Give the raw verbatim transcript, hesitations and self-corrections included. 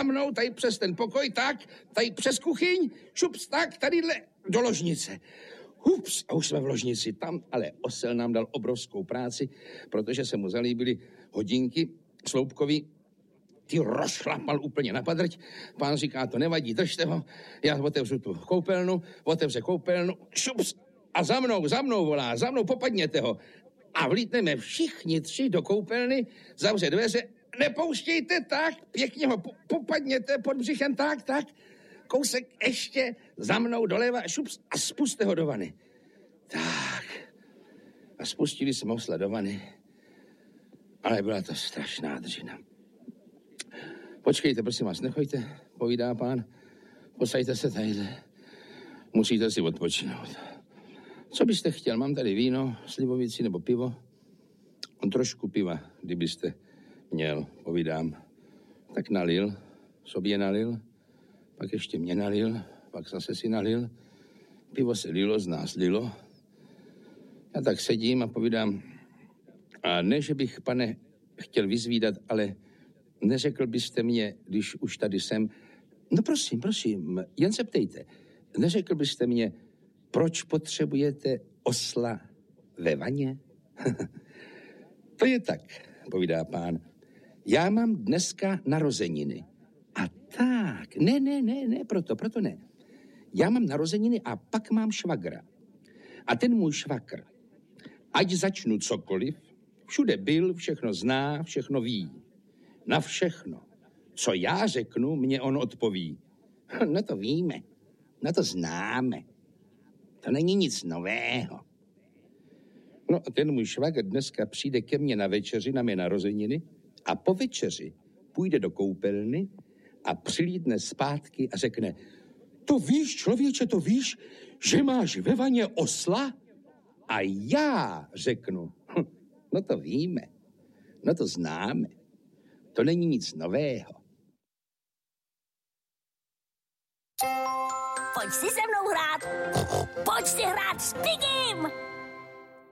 mnou, tady přes ten pokoj, tak, tady přes kuchyň, šups, tak, tadyhle do ložnice. Hups, a už jsme v ložnici. Tam ale osel nám dal obrovskou práci, protože se mu zalíbily hodinky sloupkový. Ty rozšlapal úplně na padrť. Pán říká, to nevadí, držte ho. Já otevřu tu koupelnu, otevře koupelnu, šups, a za mnou, za mnou volá, za mnou, popadněte ho. A vlítneme všichni tři do koupelny, zavře dveře, nepouštějte tak, pěkně ho popadněte pod břichem, tak, tak. Kousek ještě za mnou doleva, šups, a spuste ho do vany. Tak. A spustili jsme osla do vany. Ale byla to strašná dřina. Počkejte, prosím vás, nechoďte, povídá pán. Posaďte se tadyhle. Musíte si odpočinout. Co byste chtěl? Mám tady víno, slivovici nebo pivo. On trošku piva, kdybyste měl, povídám. Tak nalil, sobě nalil, pak ještě mě nalil, pak zase si nalil. Pivo se lilo, z nás lilo. Já tak sedím a povídám, a ne, že bych, pane, chtěl vyzvídat, ale neřekl byste mě, když už tady jsem, no prosím, prosím, jen se ptejte, neřekl byste mě, proč potřebujete osla ve vaně? To je tak, povídá pán. Já mám dneska narozeniny. A tak, ne, ne, ne, ne, proto, proto ne. Já mám narozeniny a pak mám švagra. A ten můj švagr, ať začnu cokoliv, všude byl, všechno zná, všechno ví. Na všechno, co já řeknu, mě on odpoví. No to víme, no to známe. To není nic nového. No a ten můj švagr dneska přijde ke mně na večeři, na mé narozeniny a po večeři půjde do koupelny a přilídne zpátky a řekne, to víš, člověče, to víš, že máš ve vaně osla? A já řeknu, hm, no to víme, no to známe, to není nic nového. Pojď si se mnou hrát, pojď si hrát s Pigim!